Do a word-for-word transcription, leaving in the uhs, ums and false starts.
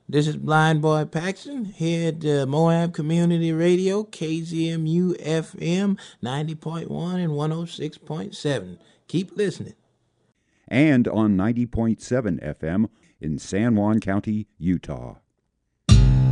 This is Blind Boy Paxton here at uh, Moab Community Radio, K Z M U F M ninety point one and one oh six point seven. Keep listening. And on ninety point seven F M in San Juan County, Utah.